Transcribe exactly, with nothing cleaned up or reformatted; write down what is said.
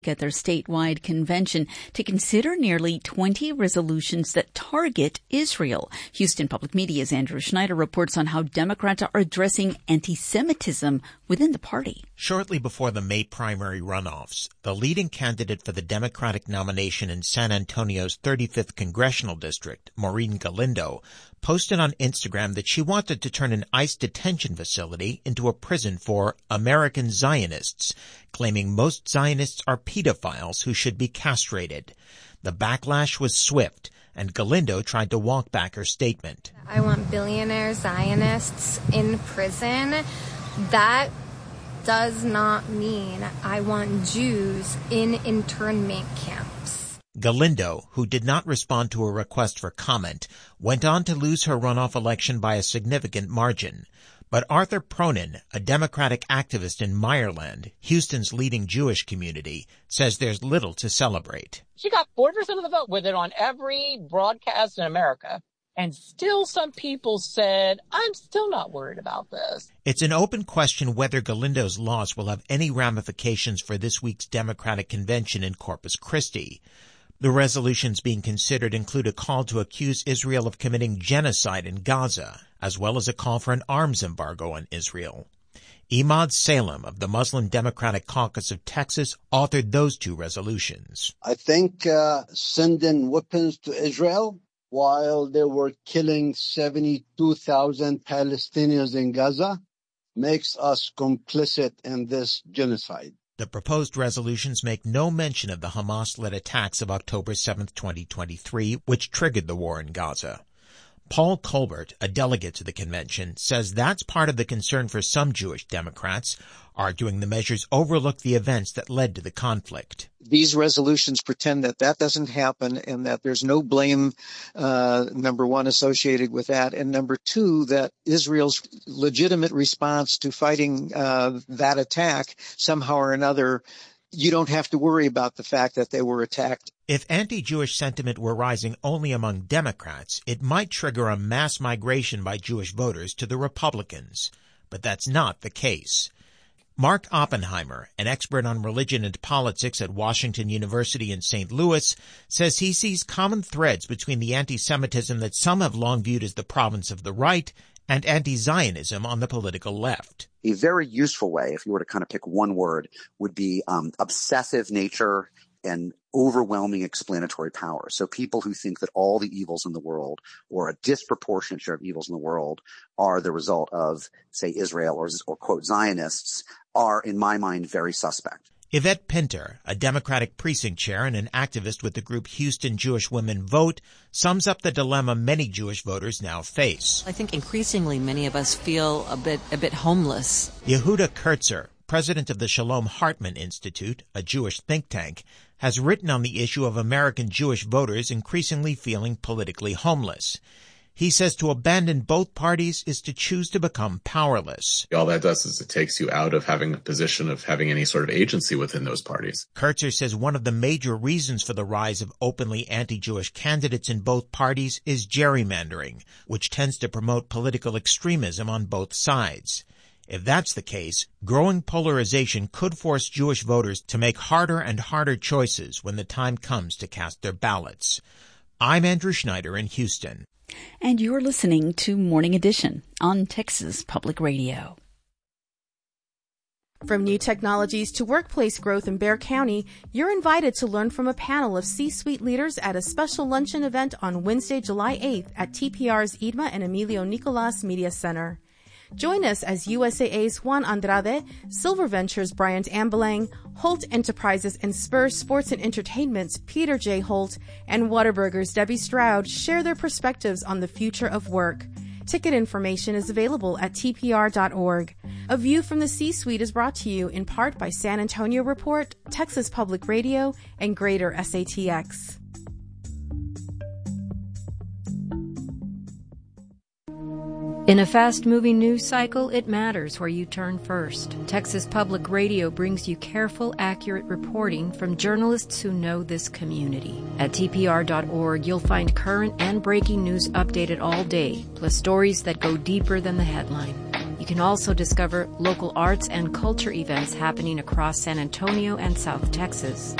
at their statewide convention to consider nearly twenty resolutions that target Israel. Houston Public Media's Andrew Schneider reports on how Democrats are addressing anti-Semitism within the party. Shortly before the May primary runoffs, the leading candidate for the Democratic nomination in San Antonio's thirty-fifth congressional district, Maureen Galindo, posted on Instagram that she wanted to turn an ICE detention facility into a prison for American Zionists, claiming most Zionists are pedophiles who should be castrated. The backlash was swift, and Galindo tried to walk back her statement. I want billionaire Zionists in prison. That does not mean I want Jews in internment camps. Galindo, who did not respond to a request for comment, went on to lose her runoff election by a significant margin. But Arthur Pronin, a Democratic activist in Meyerland, Houston's leading Jewish community, says there's little to celebrate. She got forty percent of the vote with it on every broadcast in America. And still some people said, I'm still not worried about this. It's an open question whether Galindo's loss will have any ramifications for this week's Democratic convention in Corpus Christi. The resolutions being considered include a call to accuse Israel of committing genocide in Gaza, as well as a call for an arms embargo on Israel. Imad Salem of the Muslim Democratic Caucus of Texas authored those two resolutions. I think uh, sending weapons to Israel while they were killing seventy-two thousand Palestinians in Gaza makes us complicit in this genocide. The proposed resolutions make no mention of the Hamas-led attacks of October seventh, twenty twenty-three, which triggered the war in Gaza. Paul Colbert, a delegate to the convention, says that's part of the concern for some Jewish Democrats, arguing the measures overlook the events that led to the conflict. These resolutions pretend that that doesn't happen and that there's no blame, uh, number one, associated with that, and number two, that Israel's legitimate response to fighting uh, that attack somehow or another, you don't have to worry about the fact that they were attacked. If anti-Jewish sentiment were rising only among Democrats, it might trigger a mass migration by Jewish voters to the Republicans. But that's not the case. Mark Oppenheimer, an expert on religion and politics at Washington University in Saint Louis, says he sees common threads between the anti-Semitism that some have long viewed as the province of the right and anti-Zionism on the political left. A very useful way, if you were to kind of pick one word, would be um, obsessive nature and overwhelming explanatory power. So people who think that all the evils in the world, or a disproportionate share of evils in the world, are the result of, say, Israel or, or quote, Zionists, are, in my mind, very suspect. Yvette Pinter, a Democratic precinct chair and an activist with the group Houston Jewish Women Vote, sums up the dilemma many Jewish voters now face. I think increasingly many of us feel a bit a bit homeless. Yehuda Kurtzer, president of the Shalom Hartman Institute, a Jewish think tank, has written on the issue of American Jewish voters increasingly feeling politically homeless. He says to abandon both parties is to choose to become powerless. All that does is it takes you out of having a position of having any sort of agency within those parties. Kurtzer says one of the major reasons for the rise of openly anti-Jewish candidates in both parties is gerrymandering, which tends to promote political extremism on both sides. If that's the case, growing polarization could force Jewish voters to make harder and harder choices when the time comes to cast their ballots. I'm Andrew Schneider in Houston. And you're listening to Morning Edition on Texas Public Radio. From new technologies to workplace growth in Bexar County, you're invited to learn from a panel of C-suite leaders at a special luncheon event on Wednesday, July eighth at T P R's Idma and Emilio Nicolas Media Center. Join us as U S A A's Juan Andrade, Silver Ventures' Bryant Ambelang, Holt Enterprises and Spur Sports and Entertainment's Peter J. Holt, and Whataburger's Debbie Stroud share their perspectives on the future of work. Ticket information is available at T P R dot org. A View from the C-Suite is brought to you in part by San Antonio Report, Texas Public Radio, and Greater S A T X. In a fast-moving news cycle, it matters where you turn first. Texas Public Radio brings you careful, accurate reporting from journalists who know this community. At T P R dot org, you'll find current and breaking news updated all day, plus stories that go deeper than the headline. You can also discover local arts and culture events happening across San Antonio and South Texas.